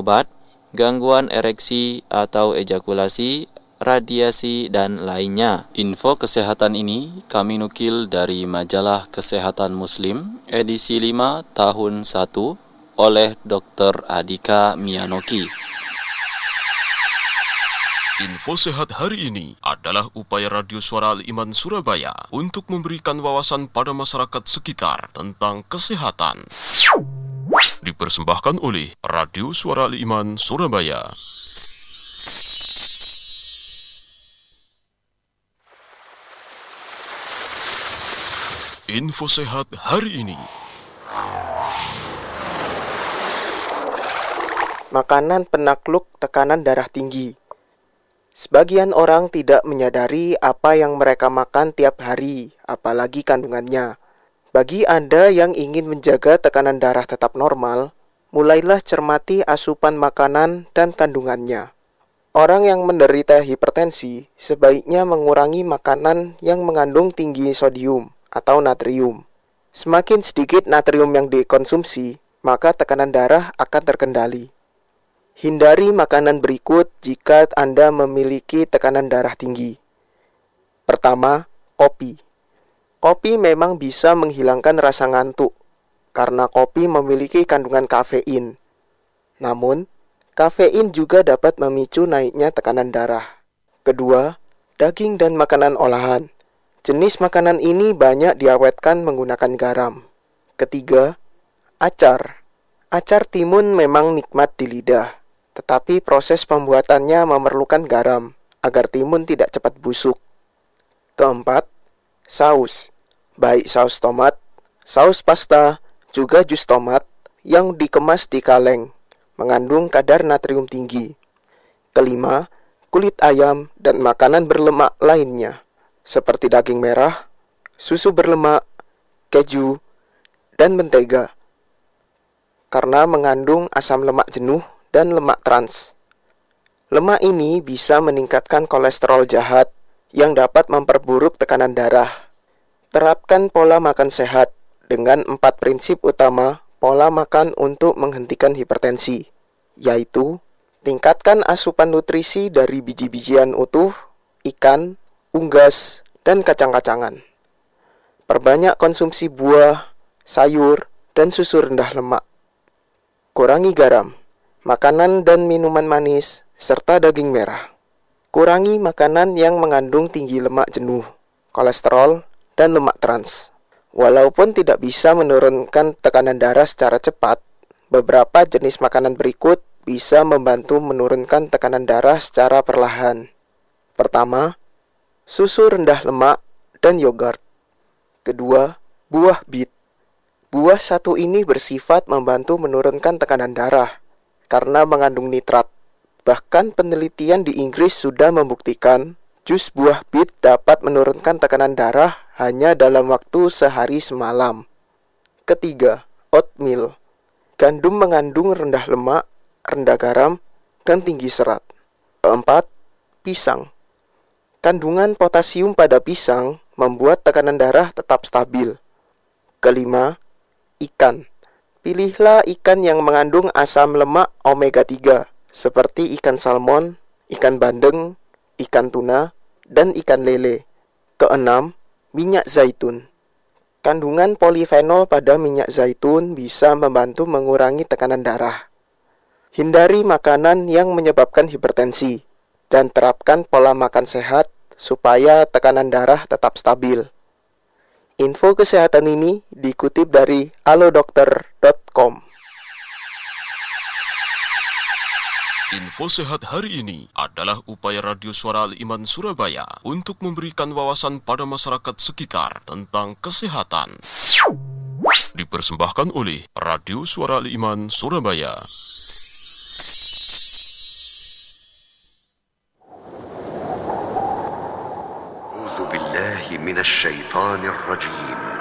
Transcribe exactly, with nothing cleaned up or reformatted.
obat, gangguan ereksi atau ejakulasi, radiasi, dan lainnya. Info kesehatan ini kami nukil dari majalah Kesehatan Muslim edisi lima tahun satu oleh dokter Adika Mianoki. Info sehat hari ini adalah upaya Radio Suara Al-Iman Surabaya untuk memberikan wawasan pada masyarakat sekitar tentang kesehatan. Dipersembahkan oleh Radio Suara Al-Iman Surabaya. Info sehat hari ini. Makanan penakluk tekanan darah tinggi. Sebagian orang tidak menyadari apa yang mereka makan tiap hari, apalagi kandungannya. Bagi Anda yang ingin menjaga tekanan darah tetap normal, mulailah cermati asupan makanan dan kandungannya. Orang yang menderita hipertensi sebaiknya mengurangi makanan yang mengandung tinggi sodium atau natrium. Semakin sedikit natrium yang dikonsumsi, maka tekanan darah akan terkendali. Hindari makanan berikut jika Anda memiliki tekanan darah tinggi. Pertama, kopi. Kopi memang bisa menghilangkan rasa ngantuk, karena kopi memiliki kandungan kafein. Namun, kafein juga dapat memicu naiknya tekanan darah. Kedua, daging dan makanan olahan. Jenis makanan ini banyak diawetkan menggunakan garam. Ketiga, acar. Acar timun memang nikmat di lidah, tetapi proses pembuatannya memerlukan garam agar timun tidak cepat busuk. Keempat, saus. Baik saus tomat, saus pasta, juga jus tomat yang dikemas di kaleng, mengandung kadar natrium tinggi. Kelima, kulit ayam dan makanan berlemak lainnya, seperti daging merah, susu berlemak, keju, dan mentega, karena mengandung asam lemak jenuh dan lemak trans. Lemak ini bisa meningkatkan kolesterol jahat yang dapat memperburuk tekanan darah. Terapkan pola makan sehat dengan empat prinsip utama pola makan untuk menghentikan hipertensi, yaitu tingkatkan asupan nutrisi dari biji-bijian utuh, ikan, unggas, dan kacang-kacangan. Perbanyak konsumsi buah, sayur, dan susu rendah lemak. Kurangi garam, makanan dan minuman manis, serta daging merah. Kurangi makanan yang mengandung tinggi lemak jenuh, kolesterol, dan lemak trans. Walaupun tidak bisa menurunkan tekanan darah secara cepat, beberapa jenis makanan berikut bisa membantu menurunkan tekanan darah secara perlahan. Pertama, susu rendah lemak dan yogurt. Kedua, buah bit. Buah satu ini bersifat membantu menurunkan tekanan darah karena mengandung nitrat. Bahkan penelitian di Inggris sudah membuktikan jus buah bit dapat menurunkan tekanan darah hanya dalam waktu sehari semalam. Ketiga, oatmeal. Gandum mengandung rendah lemak, rendah garam, dan tinggi serat. Keempat, pisang. Kandungan potasium pada pisang membuat tekanan darah tetap stabil. Kelima, ikan. Pilihlah ikan yang mengandung asam lemak omega tiga, seperti ikan salmon, ikan bandeng, ikan tuna, dan ikan lele. Keenam, minyak zaitun. Kandungan polifenol pada minyak zaitun bisa membantu mengurangi tekanan darah. Hindari makanan yang menyebabkan hipertensi, dan terapkan pola makan sehat supaya tekanan darah tetap stabil. Info kesehatan ini dikutip dari alodokter dot com. Info sehat hari ini adalah upaya Radio Suara Al-Iman Surabaya untuk memberikan wawasan pada masyarakat sekitar tentang kesehatan. Dipersembahkan oleh Radio Suara Al-Iman Surabaya. أعوذ بالله من الشيطان الرجيم